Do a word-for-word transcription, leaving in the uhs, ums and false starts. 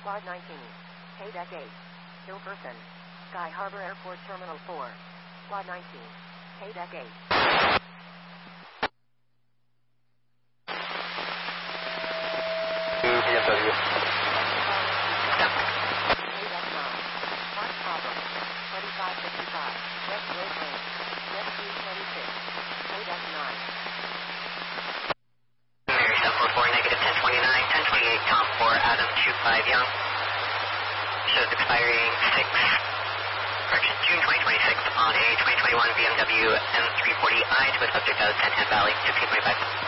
Squad nineteen. K-Deck eight. Hill person. Sky Harbor Airport Terminal four. Squad nineteen. K-Deck eight. B M W. K-Deck nine. Park problem. twenty-five fifty-five. West Road Lane. Jet three twenty-six. K-Deck nine. Mary seven four four, negative ten twenty-nine, ten twenty-eight, Tom four, Adam two five Young. Shows expiring six, correction, June twenty twenty-six on a twenty twenty-one B M W M three forty i to a subject out of ten ten Valley, sixteen twenty-five.